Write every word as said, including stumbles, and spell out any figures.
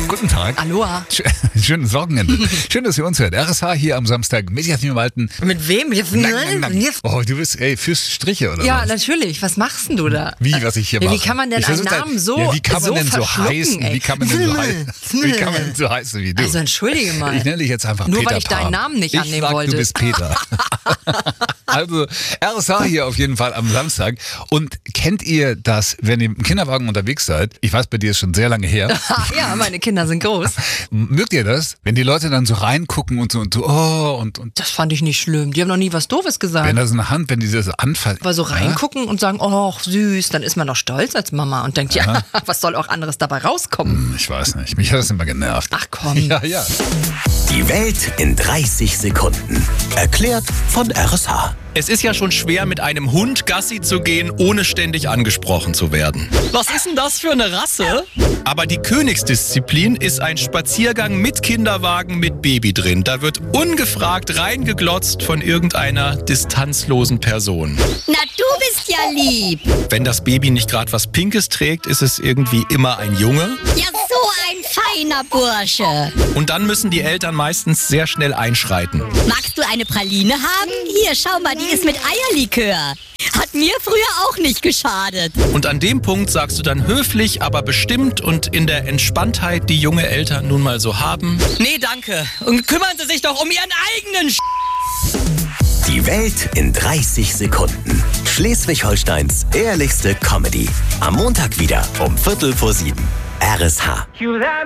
Guten Tag. Aloha. Schönes Wochenende. Schön, dass ihr uns hört. R S H hier am Samstag mit Jasmin Walten. Mit wem? Jetzt, Nein, nein, nein. Oh, du bist, ey, fürs Striche oder ja, was? natürlich. Was machst denn du da? Wie, was ich hier ja, mache? Wie kann man denn Ich einen versuch Namen da- so ja, wie kann man so denn so verschlucken, heißen? ey? Wie kann man denn so heißen? Wie kann man denn so heißen wie du? Also entschuldige mal. Ich nenne dich jetzt einfach Nur Peter weil ich deinen Pan. Namen nicht ich annehmen sag, wollte. Du bist Peter. Also R S H hier auf jeden Fall am Samstag. Und kennt ihr das, wenn ihr mit dem Kinderwagen unterwegs seid? Ich weiß, bei dir ist schon sehr lange her. Ja, meine Kinder sind groß. Mögt ihr das? Wenn die Leute dann so reingucken und so und so, oh, und, und Das fand ich nicht schlimm. Die haben noch nie was Doofes gesagt. wenn das eine Hand, wenn die das anfallen. Aber so reingucken und sagen, oh, süß, dann ist man doch stolz als Mama und denkt, ja, was soll auch anderes dabei rauskommen? Ich weiß nicht, mich hat das immer genervt. Ach komm. Ja, ja. Die Welt in dreißig Sekunden. Erklärt von R S H. Es ist ja schon schwer, mit einem Hund Gassi zu gehen, ohne ständig angesprochen zu werden. Was ist denn das für eine Rasse? Aber die Königsdisziplin ist ein Spaziergang mit Kinderwagen mit Baby drin. Da wird ungefragt reingeglotzt von irgendeiner distanzlosen Person. Na, du bist ja lieb. Wenn das Baby nicht gerade was Pinkes trägt, ist es irgendwie immer ein Junge. Ja, so ein feiner Bursche. Und dann müssen die Eltern meistens sehr schnell einschreiten. Magst du eine Praline haben? Hier, schau mal, die ist mit Eierlikör. Hat mir früher auch nicht geschadet. Und an dem Punkt sagst du dann höflich, aber bestimmt und in der Entspanntheit, die junge Eltern nun mal so haben: Nee, danke. Und kümmern Sie sich doch um Ihren eigenen Sch... Die Welt in dreißig Sekunden. Schleswig-Holsteins ehrlichste Comedy. Am Montag wieder um Viertel vor sieben. R S H.